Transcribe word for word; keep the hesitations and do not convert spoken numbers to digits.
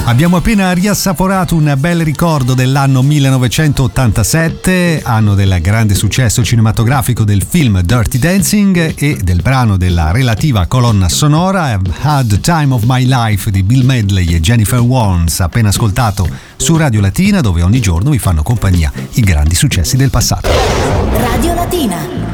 Abbiamo appena riassaporato un bel ricordo dell'anno millenovecentottantasette, anno del grande successo cinematografico del film Dirty Dancing e del brano della relativa colonna sonora I've Had the Time of My Life di Bill Medley e Jennifer Warnes, appena ascoltato su Radio Latina, dove ogni giorno vi fanno compagnia i grandi successi del passato. Radio Latina.